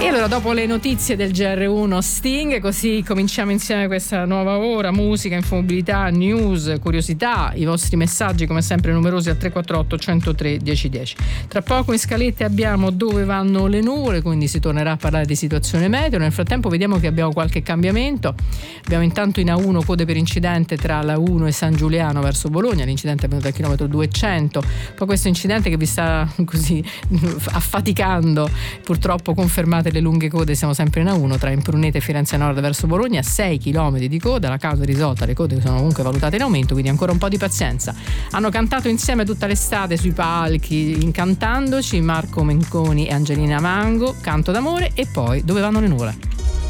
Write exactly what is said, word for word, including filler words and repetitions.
E allora, dopo le notizie del G R uno Sting, così cominciamo insieme questa nuova ora: musica, infomobilità, news, curiosità, i vostri messaggi come sempre numerosi al tre quattro otto, uno zero tre, uno zero uno zero. Tra poco in scalette abbiamo dove vanno le nuvole, quindi si tornerà a parlare di situazione meteo. Nel frattempo vediamo che abbiamo qualche cambiamento. Abbiamo intanto in A uno code per incidente tra la uno e San Giuliano verso Bologna, l'incidente è avvenuto al chilometro duecento. Poi questo incidente che vi sta così affaticando, purtroppo confermate le lunghe code, siamo sempre in A uno tra Imprunete e Firenze Nord verso Bologna, sei chilometri di coda, la causa è risolta, le code sono comunque valutate in aumento, quindi ancora un po' di pazienza. Hanno cantato insieme tutta l'estate sui palchi, incantandoci, Marco Menconi e Angelina Mango, Canto d'amore, e poi Dove vanno le nuvole.